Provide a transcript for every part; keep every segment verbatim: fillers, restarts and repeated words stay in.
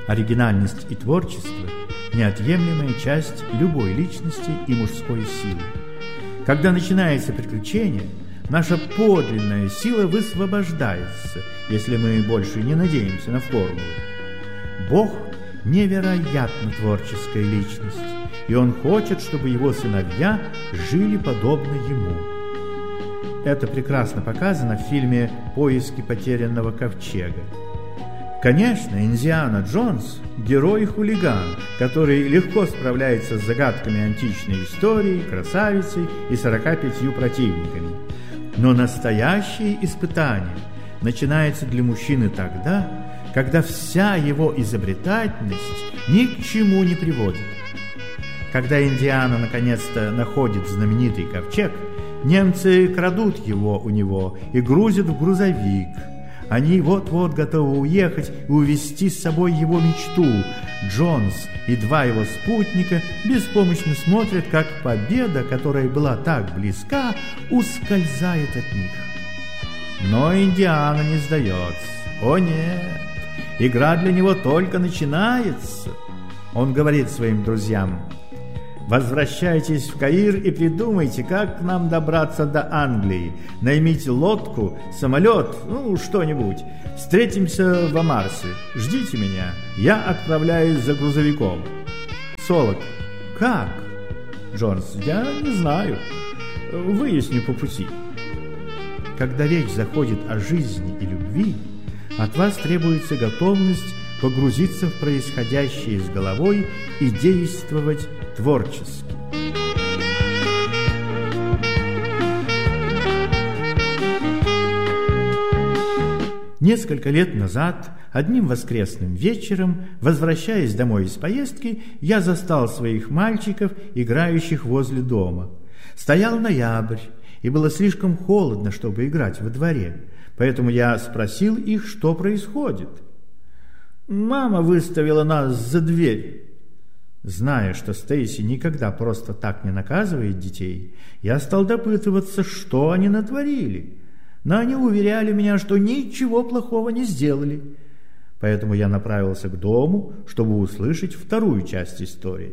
Оригинальность и творчество – неотъемлемая часть любой личности и мужской силы. Когда начинается приключение, наша подлинная сила высвобождается, если мы больше не надеемся на формулы. Бог – невероятно творческая личность, и Он хочет, чтобы Его сыновья жили подобно Ему. Это прекрасно показано в фильме «Поиски потерянного ковчега». Конечно, Индиана Джонс – герой-хулиган, который легко справляется с загадками античной истории, красавицей и сорока пятью противниками. Но настоящее испытание начинается для мужчины тогда, когда вся его изобретательность ни к чему не приводит. Когда Индиана наконец-то находит знаменитый ковчег, немцы крадут его у него и грузят в грузовик. Они вот-вот готовы уехать и увезти с собой его мечту. Джонс и два его спутника беспомощно смотрят, как победа, которая была так близка, ускользает от них. Но Индиана не сдается. О нет, игра для него только начинается. Он говорит своим друзьям: «Возвращайтесь в Каир и придумайте, как нам добраться до Англии. Наймите лодку, самолет, ну, что-нибудь. Встретимся в Амарсе. Ждите меня. Я отправляюсь за грузовиком». Солод: «Как?» Джонс: «Я не знаю. Выясню по пути». Когда речь заходит о жизни и любви, от вас требуется готовность погрузиться в происходящее с головой и действовать творчески. Несколько лет назад, одним воскресным вечером, возвращаясь домой из поездки, я застал своих мальчиков, играющих возле дома. Стоял ноябрь, и было слишком холодно, чтобы играть во дворе, поэтому я спросил их, что происходит. «Мама выставила нас за дверь». Зная, что Стейси никогда просто так не наказывает детей, я стал допытываться, что они натворили. Но они уверяли меня, что ничего плохого не сделали. Поэтому я направился к дому, чтобы услышать вторую часть истории.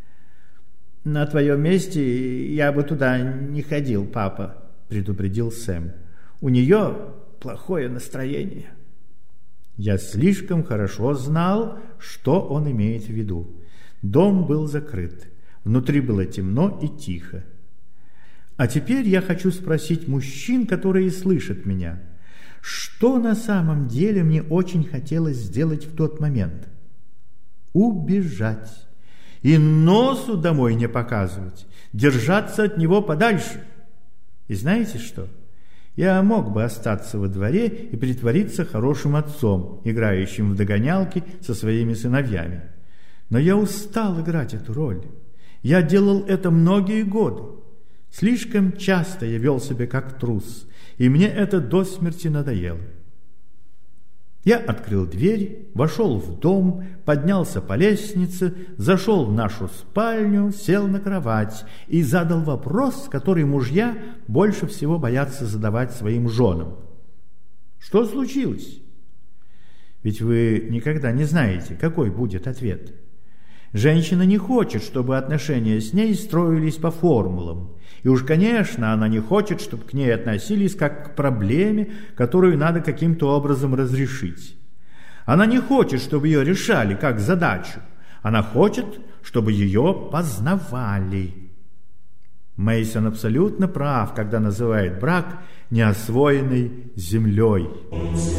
«На твоем месте я бы туда не ходил, папа», — предупредил Сэм. «У нее плохое настроение». Я слишком хорошо знал, что он имеет в виду. Дом был закрыт, внутри было темно и тихо. А теперь я хочу спросить мужчин, которые слышат меня, что на самом деле мне очень хотелось сделать в тот момент? Убежать. И носу домой не показывать, держаться от него подальше. И знаете что? Я мог бы остаться во дворе и притвориться хорошим отцом, играющим в догонялки со своими сыновьями. Но я устал играть эту роль. Я делал это многие годы. Слишком часто я вел себя как трус, и мне это до смерти надоело. Я открыл дверь, вошел в дом, поднялся по лестнице, зашел в нашу спальню, сел на кровать и задал вопрос, который мужья больше всего боятся задавать своим женам. «Что случилось?» Ведь вы никогда не знаете, какой будет ответ. Женщина не хочет, чтобы отношения с ней строились по формулам. И уж, конечно, она не хочет, чтобы к ней относились как к проблеме, которую надо каким-то образом разрешить. Она не хочет, чтобы ее решали как задачу. Она хочет, чтобы ее познавали. Мейсон абсолютно прав, когда называет брак неосвоенной землей.